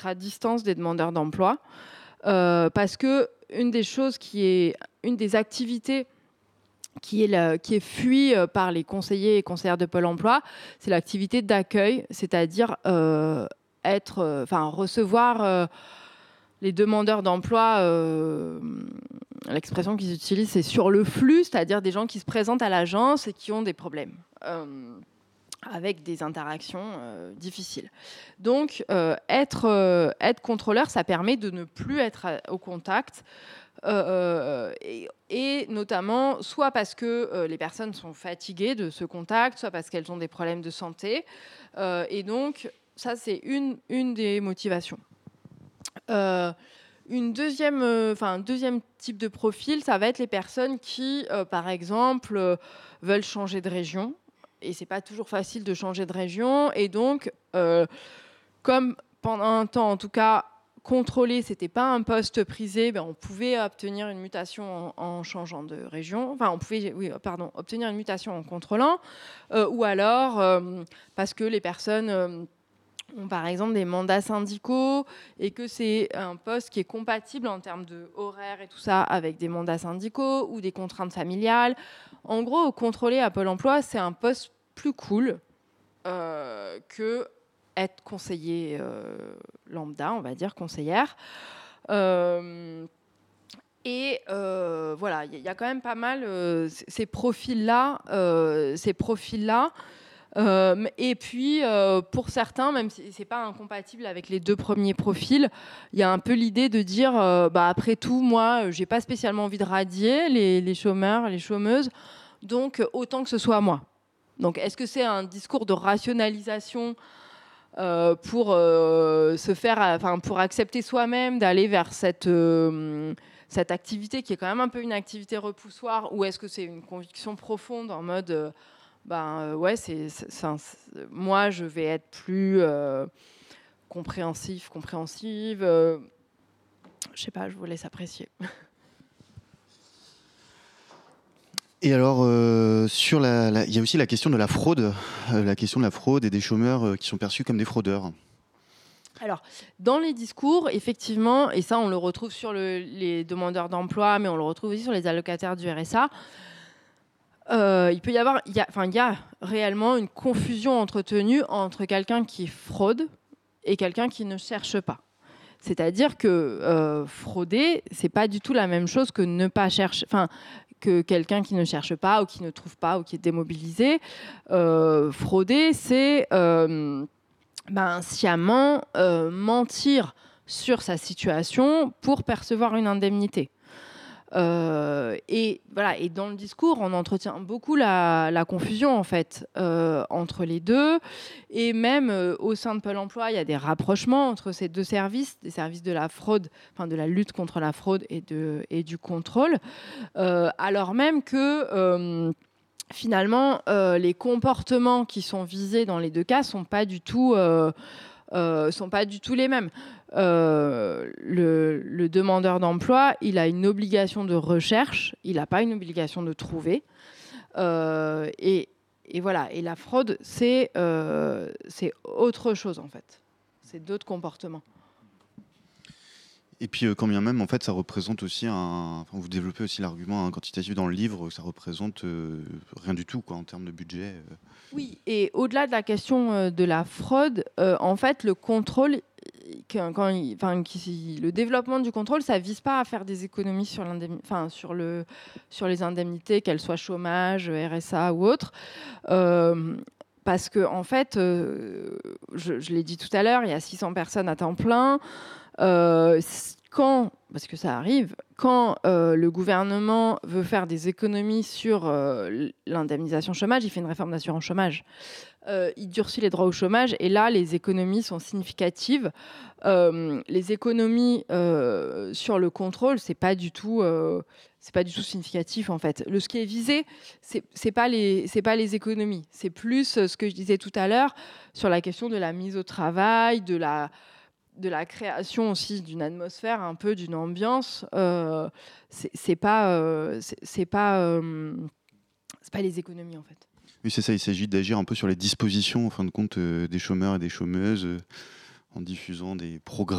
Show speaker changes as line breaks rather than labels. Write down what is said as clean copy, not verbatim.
à distance des demandeurs d'emploi, parce que une des activités qui est fuie par les conseillers et conseillères de Pôle emploi, c'est l'activité d'accueil, c'est-à-dire recevoir les demandeurs d'emploi. L'expression qu'ils utilisent, c'est sur le flux, c'est-à-dire des gens qui se présentent à l'agence et qui ont des problèmes. Avec des interactions difficiles. Donc, être contrôleur, ça permet de ne plus être au contact, et notamment, soit parce que les personnes sont fatiguées de ce contact, soit parce qu'elles ont des problèmes de santé. Et donc, ça, c'est une des motivations. Un deuxième type de profil, ça va être les personnes qui, par exemple, veulent changer de région. Et c'est pas toujours facile de changer de région. Et donc, comme pendant un temps, en tout cas, contrôler, c'était pas un poste prisé, on pouvait obtenir une mutation en changeant de région. Enfin, on pouvait, obtenir une mutation en contrôlant. Ou alors, parce que les personnes ont par exemple des mandats syndicaux et que c'est un poste qui est compatible en termes de horaire et tout ça avec des mandats syndicaux ou des contraintes familiales. En gros, contrôler à Pôle emploi, c'est un poste plus cool que être conseiller lambda, on va dire, conseillère. Voilà, il y a quand même pas mal ces profils-là. Et puis, pour certains, même si c'est pas incompatible avec les deux premiers profils, il y a un peu l'idée de dire, après tout, moi, j'ai pas spécialement envie de radier les chômeurs, les chômeuses, donc autant que ce soit moi. Donc, est-ce que c'est un discours de rationalisation pour pour accepter soi-même d'aller vers cette activité qui est quand même un peu une activité repoussoire, ou est-ce que c'est une conviction profonde en mode moi je vais être plus compréhensive, je sais pas, je vous laisse apprécier.
Et alors, il y a aussi la question de la fraude, et des chômeurs qui sont perçus comme des fraudeurs.
Alors, dans les discours, effectivement, et ça on le retrouve sur les demandeurs d'emploi, mais on le retrouve aussi sur les allocataires du RSA, il y a réellement une confusion entretenue entre quelqu'un qui fraude et quelqu'un qui ne cherche pas. C'est-à-dire que frauder, c'est pas du tout la même chose que ne pas chercher, que quelqu'un qui ne cherche pas ou qui ne trouve pas ou qui est démobilisé. Frauder, c'est sciemment mentir sur sa situation pour percevoir une indemnité. Et dans le discours, on entretient beaucoup la confusion en fait entre les deux, et même au sein de Pôle emploi, il y a des rapprochements entre ces deux services, des services de la fraude, de la lutte contre la fraude et du contrôle, alors même que finalement les comportements qui sont visés dans les deux cas sont pas du tout les mêmes. Le demandeur d'emploi, il a une obligation de recherche, il n'a pas une obligation de trouver. Et voilà. Et la fraude, c'est autre chose en fait. C'est d'autres comportements.
Et puis, quand bien même, en fait, ça représente aussi vous développez aussi l'argument quantitatif dans le livre, ça représente rien du tout, en termes de budget.
Oui, et au-delà de la question de la fraude, en fait, le contrôle, le développement du contrôle, ça vise pas à faire des économies sur les indemnités, qu'elles soient chômage, RSA ou autres. Parce que, en fait, je l'ai dit tout à l'heure, il y a 600 personnes à temps plein. Parce que ça arrive, quand le gouvernement veut faire des économies sur l'indemnisation chômage, il fait une réforme d'assurance chômage. Il durcit les droits au chômage, et là, les économies sont significatives. Les économies sur le contrôle, c'est pas du tout significatif en fait. Ce qui est visé, c'est pas les économies, c'est plus ce que je disais tout à l'heure sur la question de la mise au travail, de la création aussi d'une atmosphère, un peu d'une ambiance. C'est pas les économies en fait.
Oui, c'est ça, il s'agit d'agir un peu sur les dispositions, en fin de compte, des chômeurs et des chômeuses, en diffusant des programmes